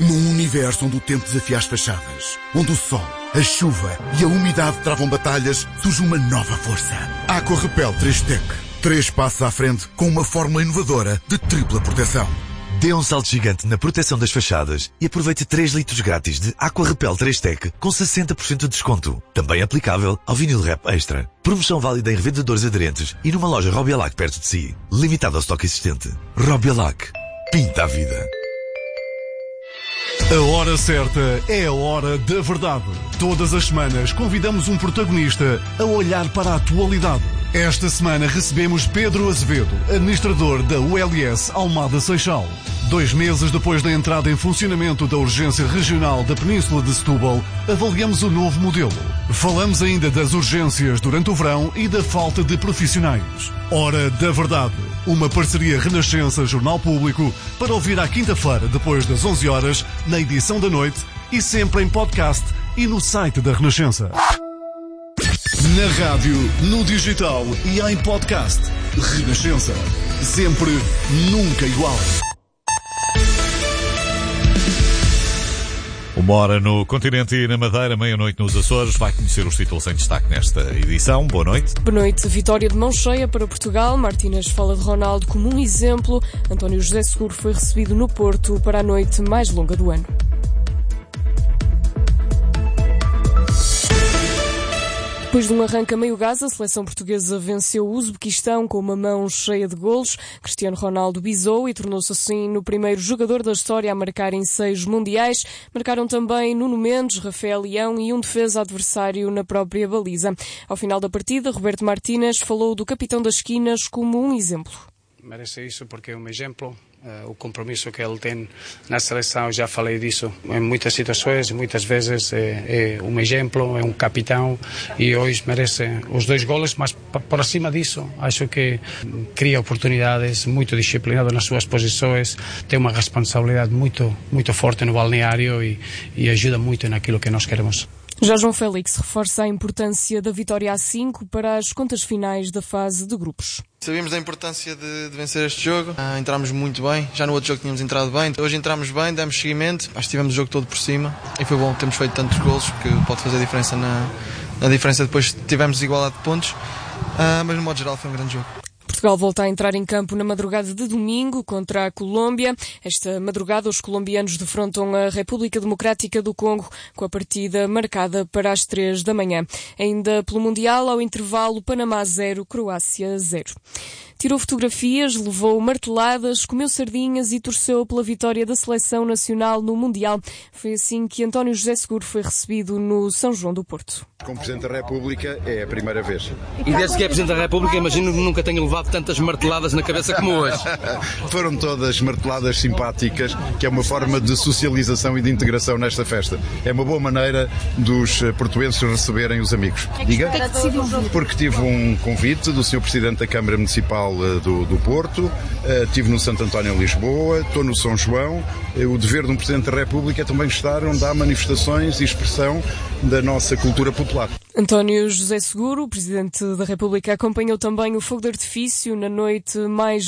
Num universo onde o tempo desafia as fachadas, onde o sol, a chuva e a umidade travam batalhas, surge uma nova força. Aqua Repel 3-Tech. 3 passos à frente com uma fórmula inovadora de tripla proteção. Dê um salto gigante na proteção das fachadas e aproveite 3 litros grátis de Aqua Repel 3-Tech com 60% de desconto. Também aplicável ao vinil Rap Extra. Promoção válida em revendedores aderentes e numa loja Robialac perto de si. Limitado ao estoque existente. Robialac. Pinta a vida. A hora certa é a hora da verdade. Todas as semanas convidamos um protagonista a olhar para a atualidade. Esta semana recebemos Pedro Azevedo, administrador da ULS Almada Seixal. 2 meses depois da entrada em funcionamento da Urgência Regional da Península de Setúbal, avaliamos o novo modelo. Falamos ainda das urgências durante o verão e da falta de profissionais. Hora da Verdade, uma parceria Renascença Jornal Público para ouvir à quinta-feira, depois das 11 horas, na edição da noite e sempre em podcast e no site da Renascença. Na rádio, no digital e em podcast. Renascença. Sempre, nunca igual. 1h no continente e na Madeira, meia-noite nos Açores. Vai conhecer os títulos em destaque nesta edição. Boa noite. Boa noite. Vitória de mão cheia para Portugal. Martínez fala de Ronaldo como um exemplo. António José Seguro foi recebido no Porto para a noite mais longa do ano. Depois de um arranque a meio gás, a seleção portuguesa venceu o Uzbequistão com uma mão cheia de golos. Cristiano Ronaldo bisou e tornou-se assim no primeiro jogador da história a marcar em 6 mundiais. Marcaram também Nuno Mendes, Rafael Leão e um defesa adversário na própria baliza. Ao final da partida, Roberto Martínez falou do capitão das esquinas como um exemplo. Merece isso porque é um exemplo. O compromisso que ele tem na seleção, já falei disso em muitas situações, muitas vezes é um exemplo, é um capitão e hoje merece os 2 golos, mas por acima disso acho que cria oportunidades, muito disciplinado nas suas posições, tem uma responsabilidade muito forte no balneário e ajuda muito naquilo que nós queremos. Já João Félix reforça a importância da vitória a 5 para as contas finais da fase de grupos. Sabíamos da importância de vencer este jogo, entramos muito bem, já no outro jogo tínhamos entrado bem, hoje entramos bem, demos seguimento, acho que tivemos o jogo todo por cima e foi bom termos feito tantos golos, porque pode fazer a diferença na diferença depois tivemos igualdade de pontos, mas no modo geral foi um grande jogo. Portugal volta a entrar em campo na madrugada de domingo contra a Colômbia. Esta madrugada os colombianos defrontam a República Democrática do Congo com a partida marcada para as 3 da manhã. Ainda pelo Mundial, ao intervalo, Panamá 0, Croácia 0. Tirou fotografias, levou marteladas, comeu sardinhas e torceu pela vitória da Seleção Nacional no Mundial. Foi assim que António José Seguro foi recebido no São João do Porto. Como Presidente da República é a primeira vez. E desde que é Presidente da República, imagino que nunca tenha levado tantas marteladas na cabeça como hoje. Foram todas marteladas simpáticas, que é uma forma de socialização e de integração nesta festa. É uma boa maneira dos portuenses receberem os amigos. Diga? Porque tive um convite do Sr. Presidente da Câmara Municipal do Porto, estive no Santo António em Lisboa, estou no São João. O dever de um Presidente da República é também estar onde há manifestações e expressão da nossa cultura popular. António José Seguro, Presidente da República, acompanhou também o fogo de artifício na noite mais